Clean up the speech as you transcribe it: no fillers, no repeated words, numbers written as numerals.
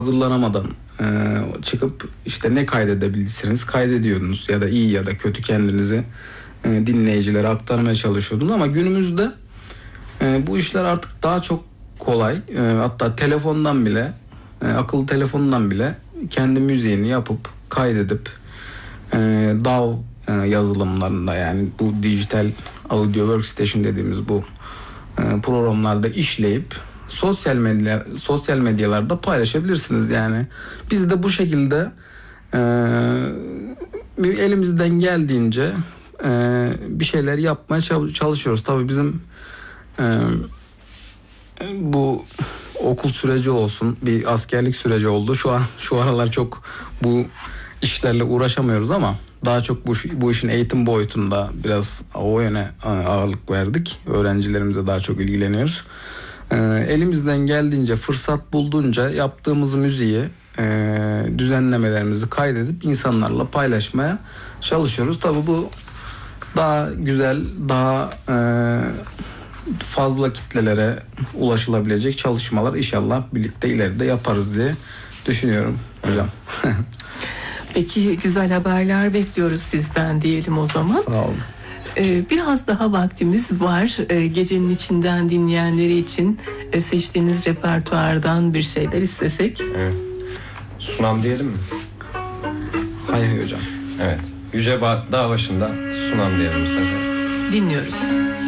hazırlanamadan çıkıp işte ne kaydedebilirsiniz kaydediyordunuz ya da iyi ya da kötü kendinizi dinleyicilere aktarmaya çalışıyordunuz ama günümüzde bu işler artık daha çok kolay. Hatta telefondan bile akıllı telefondan bile kendi müziğini yapıp kaydedip DAW yazılımlarında, yani bu dijital audio workstation dediğimiz bu programlarda işleyip sosyal medyalarda paylaşabilirsiniz. Yani biz de bu şekilde elimizden geldiğince bir şeyler yapmaya çalışıyoruz. Tabii bizim bu okul süreci olsun, bir askerlik süreci oldu. Şu aralar çok bu işlerle uğraşamıyoruz ama daha çok bu işin eğitim boyutunda biraz o yöne ağırlık verdik. Öğrencilerimize daha çok ilgileniyoruz. Elimizden geldiğince, fırsat bulduğunca yaptığımız müziği, düzenlemelerimizi kaydedip insanlarla paylaşmaya çalışıyoruz. Tabii bu daha güzel, daha fazla kitlelere ulaşılabilecek çalışmalar inşallah birlikte ileride yaparız diye düşünüyorum hocam. Peki, güzel haberler bekliyoruz sizden diyelim o zaman. Sağ olun. Biraz daha vaktimiz var. Gecenin içinden dinleyenleri için seçtiğiniz repertuardan bir şeyler istesek. Evet. Sunam diyelim mi? Hayır hocam. Evet. Yüce Dağ başında Sunam diyelim bu sefer. Dinliyoruz.